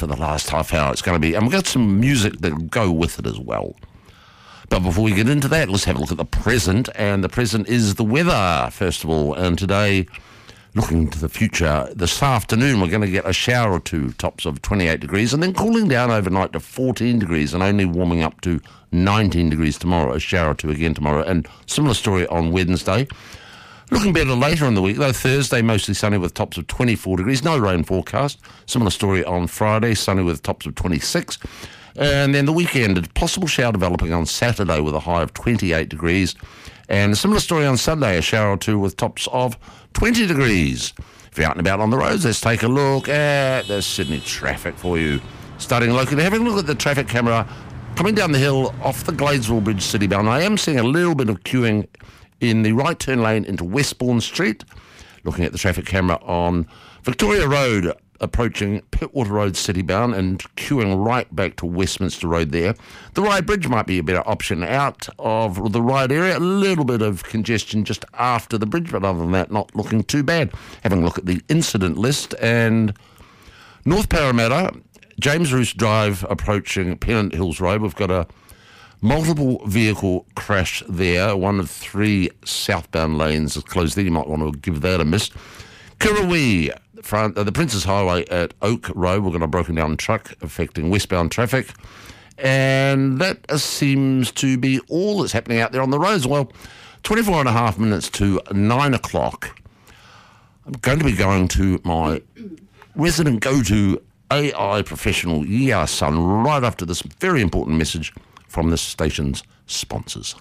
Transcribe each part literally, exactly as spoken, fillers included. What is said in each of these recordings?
for the last half hour. It's going to be, and we've got some music that will go with it as well. But before we get into that, let's have a look at the present, and the present is the weather, first of all. And today, looking to the future, this afternoon we're going to get a shower or two, tops of twenty-eight degrees, and then cooling down overnight to fourteen degrees and only warming up to nineteen degrees tomorrow, a shower or two again tomorrow, and similar story on Wednesday. Looking better later in the week, though. Thursday, mostly sunny with tops of twenty-four degrees, no rain forecast. Similar story on Friday, sunny with tops of twenty-six. And then the weekend, a possible shower developing on Saturday with a high of twenty-eight degrees. And a similar story on Sunday, a shower or two with tops of twenty degrees. If you're out and about on the roads, let's take a look at the Sydney traffic for you. Starting locally, having a look at the traffic camera coming down the hill off the Gladesville Bridge City bound. I am seeing a little bit of queuing in the right turn lane into Westbourne Street. Looking at the traffic camera on Victoria Road, approaching Pittwater Road City bound and queuing right back to Westminster Road there. The Ryde Bridge might be a better option out of the Ryde area. A little bit of congestion just after the bridge, but other than that, not looking too bad. Having a look at the incident list, and North Parramatta, James Roos Drive approaching Pennant Hills Road. We've got a multiple vehicle crash there. One of three southbound lanes is closed there. You might want to give that a miss. Kirrawee, front, uh, the Princes Highway at Oak Road. We've got a broken down truck affecting westbound traffic. And that uh, seems to be all that's happening out there on the roads. Well, twenty-four and a half minutes to nine o'clock. I'm going to be going to my resident go-to A I professional, Yi Ah Sun, right after this very important message from this station's sponsors.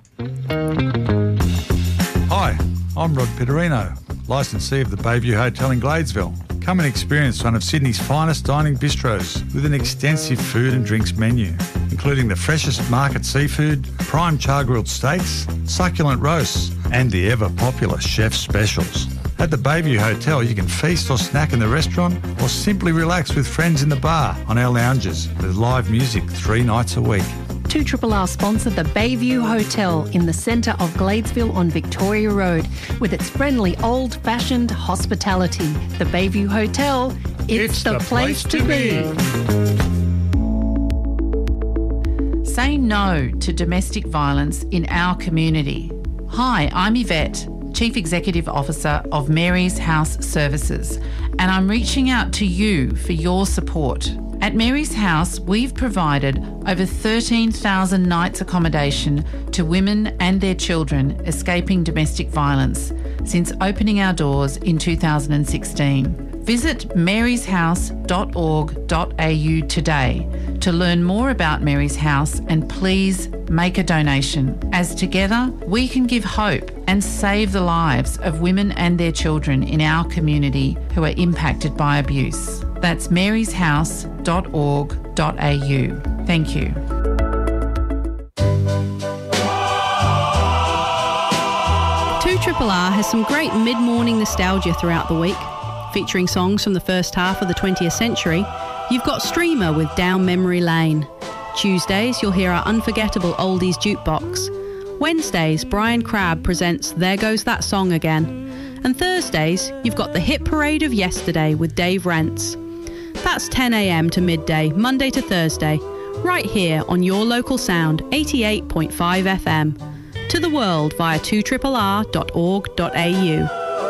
Hi, I'm Rod Pitterino, licensee of the Bayview Hotel in Gladesville. Come and experience one of Sydney's finest dining bistros with an extensive food and drinks menu, including the freshest market seafood, prime char-grilled steaks, succulent roasts, and the ever-popular chef specials. At the Bayview Hotel, you can feast or snack in the restaurant or simply relax with friends in the bar on our lounges with live music three nights a week. two R R sponsor the Bayview Hotel in the centre of Gladesville on Victoria Road with its friendly old-fashioned hospitality. The Bayview Hotel, it's, it's the, the place, place to be. be. Say no to domestic violence in our community. Hi, I'm Yvette, Chief Executive Officer of Mary's House Services, and I'm reaching out to you for your support. At Mary's House, we've provided over thirteen thousand nights accommodation to women and their children escaping domestic violence since opening our doors in two thousand sixteen. Visit marys house dot org dot a u today to learn more about Mary's House, and please make a donation, as together we can give hope and save the lives of women and their children in our community who are impacted by abuse. That's marys house dot org dot a u. Thank you. two R R has some great mid-morning nostalgia throughout the week. Featuring songs from the first half of the twentieth century, you've got Streamer with Down Memory Lane. Tuesdays, you'll hear our unforgettable oldies jukebox. Wednesdays, Brian Crabb presents There Goes That Song Again. And Thursdays, you've got the hit parade of yesterday with Dave Rents. That's ten a m to midday, Monday to Thursday, right here on your local sound, eighty-eight point five F M. To the world via two R R R dot org dot a u.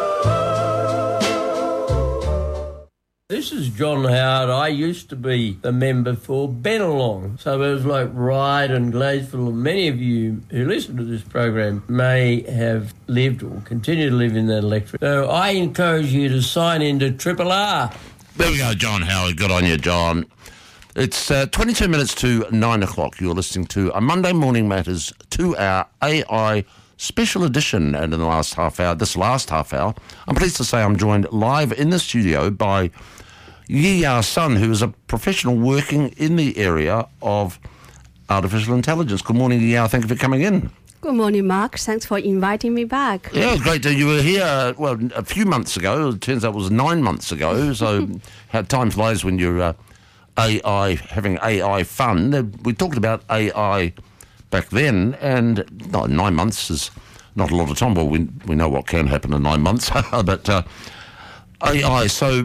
This is John Howard. I used to be the member for Bennelong. Suburbs like Ryde and Gladesville, and many of you who listen to this program may have lived or continue to live in that electorate. So I encourage you to sign into Triple R. There we go, John Howard. Good on you, John. It's uh, twenty-two minutes to nine o'clock. You're listening to a Monday Morning Matters two-hour A I special edition. And in the last half hour, this last half hour, I'm pleased to say I'm joined live in the studio by Yi Ah Sun, who is a professional working in the area of artificial intelligence. Good morning, Yi Ah. Thank you for coming in. Good morning, Mark. Thanks for inviting me back. Yeah, it was great. You were here, well, a few months ago. It turns out it was nine months ago. So how time flies when you're uh, A I, having A I fun. We talked about A I back then, and no, nine months is not a lot of time. Well, we, we know what can happen in nine months. But uh, A I, so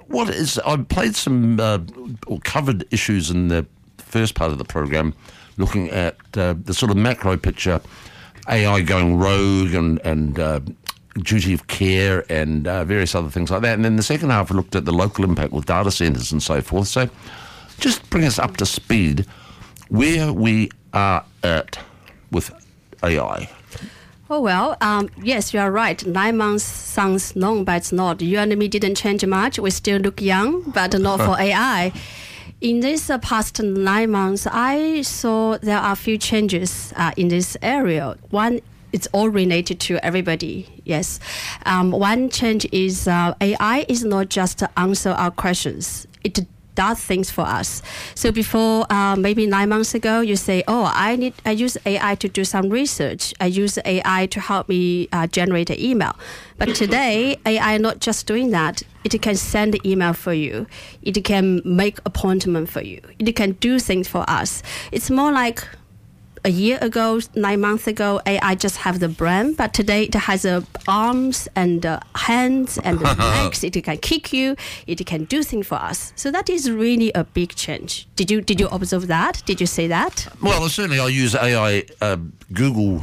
what is? I played some uh, or covered issues in the first part of the program, looking at uh, the sort of macro picture, A I going rogue and and uh, duty of care and uh, various other things like that. And then the second half, we looked at the local impact with data centres and so forth. So, just bring us up to speed where we are at with A I. Oh, well, um, yes, you are right. Nine months sounds long, but it's not. You and me didn't change much. We still look young, but not for A I. In this uh, past nine months, I saw there are a few changes uh, in this area. One, it's all related to everybody, yes. Um, one change is uh, A I is not just to answer our questions. It does things for us. So before, uh, maybe nine months ago, you say, oh, I need, I use A I to do some research. I use A I to help me uh, generate an email. But today, A I not just doing that. It can send the email for you. It can make appointment for you. It can do things for us. It's more like a year ago, nine months ago, A I just have the brain, but today it has uh, arms and uh, hands and legs. It can kick you. It can do things for us. So that is really a big change. Did you did you observe that? Did you say that? Well, certainly I use A I, uh, Google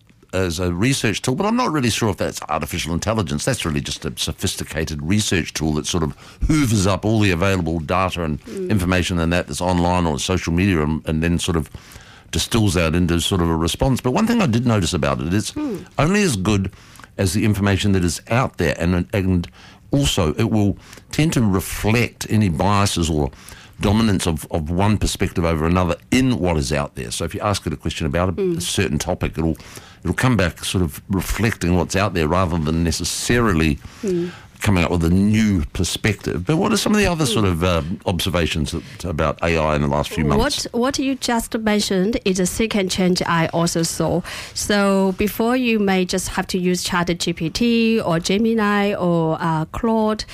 as a research tool, but I'm not really sure if that's artificial intelligence. That's really just a sophisticated research tool that sort of hoovers up all the available data and mm. information and that that's online or social media and, and then sort of distills out into sort of a response. But one thing I did notice about it is hmm. only as good as the information that is out there, and and also it will tend to reflect any biases or dominance of, of one perspective over another in what is out there. So if you ask it a question about a, hmm. a certain topic, it'll it'll come back sort of reflecting what's out there rather than necessarily hmm. coming up with a new perspective. But what are some of the other sort of uh, observations that, about A I in the last few months? What what you just mentioned is a second change I also saw. So before, you may just have to use ChatGPT or Gemini or uh, Claude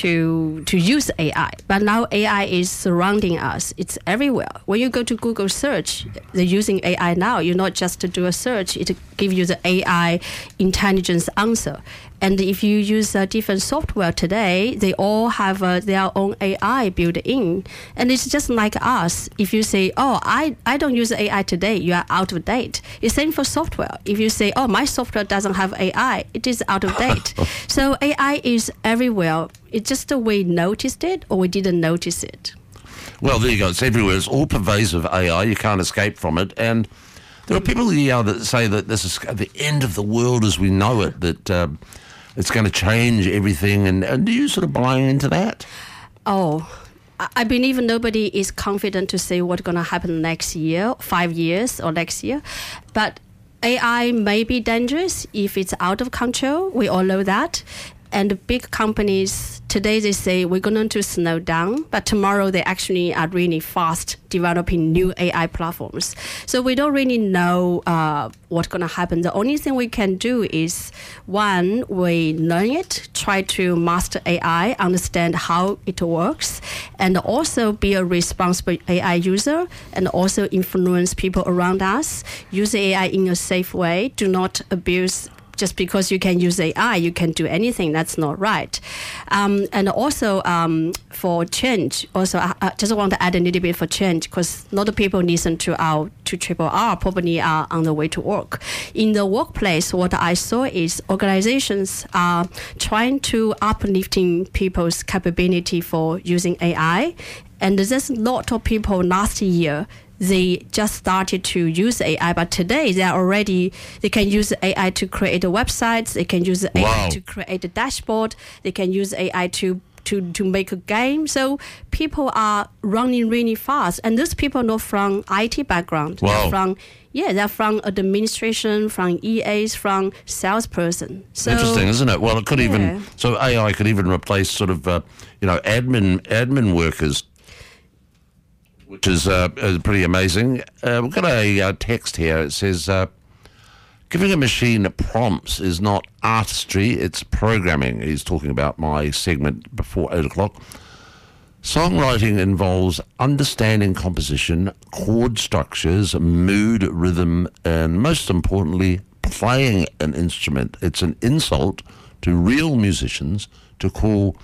to to use A I. But now A I is surrounding us. It's everywhere. When you go to Google search, they're using A I now. You not just to do a search, it gives you the A I intelligence answer. And if you use uh, different software today, they all have uh, their own A I built in. And it's just like us. If you say, oh, I, I don't use A I today, you are out of date. It's same for software. If you say, oh, my software doesn't have A I, it is out of date. So A I is everywhere. It's just that we noticed it or we didn't notice it. Well, there you go. It's everywhere. It's all pervasive A I. You can't escape from it. And there are people here that say that this is the end of the world as we know it, that um, it's going to change everything. And, and do you sort of buy into that? Oh, I believe nobody is confident to say what's going to happen next year, five years or next year. But A I may be dangerous if it's out of control. We all know that. And big companies, today they say we're going to slow down, but tomorrow they actually are really fast developing new A I platforms. So we don't really know uh, what's going to happen. The only thing we can do is, one, we learn it, try to master A I, understand how it works, and also be a responsible A I user, and also influence people around us. Use A I in a safe way. Do not abuse. Just because you can use A I, you can do anything. That's not right. Um, and also um, for change, also I, I just want to add a little bit for change, because a lot of people listen to our to Triple R probably are on the way to work. In the workplace, what I saw is organizations are trying to uplifting people's capability for using A I. And there's a lot of people last year, they just started to use A I, but today they are already, they can use A I to create a website, they can use A I wow. to create a dashboard, they can use A I to, to, to make a game. So people are running really fast. And those people are not from I T background. Wow. They're from, yeah, they're from administration, from E As, from salesperson. So, interesting, isn't it? Well, it could yeah. even, so A I could even replace sort of, uh, you know, admin admin workers, which is uh, pretty amazing. Uh, we've got a uh, text here. It says, uh, giving a machine prompts is not artistry, it's programming. He's talking about my segment before eight o'clock. Songwriting involves understanding composition, chord structures, mood, rhythm, and most importantly, playing an instrument. It's an insult to real musicians to call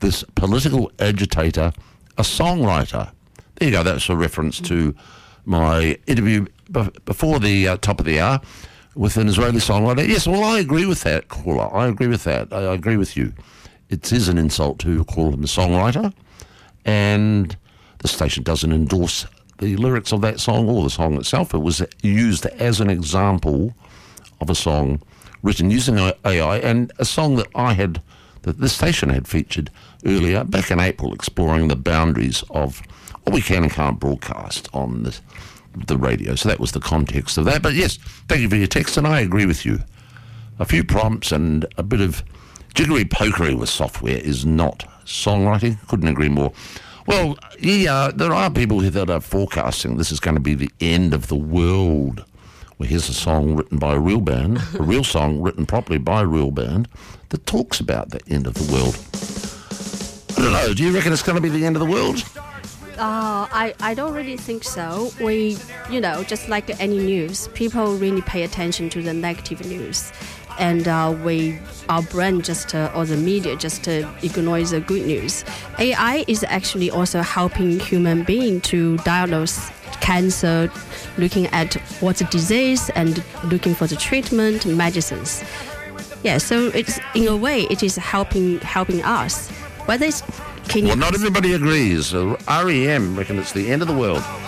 this political agitator a songwriter. There you go, that's a reference to my interview b- before the uh, top of the hour with an Israeli songwriter. Yes, well, I agree with that, caller. I agree with that. I, I agree with you. It is an insult to call him a songwriter, and the station doesn't endorse the lyrics of that song or the song itself. It was used as an example of a song written using A I, and a song that I had, that this station had featured earlier, back in April, exploring the boundaries of what we can and can't broadcast on the, the radio. So that was the context of that. But yes, thank you for your text, and I agree with you. A few prompts and a bit of jiggery-pokery with software is not songwriting. Couldn't agree more. Well, yeah, there are people here that are forecasting this is going to be the end of the world. Well, here's a song written by a real band, a real song written properly by a real band that talks about the end of the world. I don't know, do you reckon it's going to be the end of the world? Uh, I, I don't really think so. We, you know, just like any news, people really pay attention to the negative news. And uh, we, our brain just, uh, or the media just uh, ignores the good news. A I is actually also helping human beings to diagnose cancer, looking at what's the disease and looking for the treatment, medicines. Yeah, so it's, in a way, it is helping helping us. Whether it's, can Well, you not everybody agrees. Uh, R E M reckon it's the end of the world.